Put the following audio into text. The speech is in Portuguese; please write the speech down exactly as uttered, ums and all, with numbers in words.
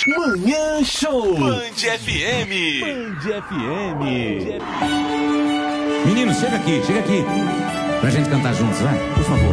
Manhã Show. Band F M. Band F M. Meninos, chega aqui, chega aqui. Pra gente cantar juntos, vai, por favor.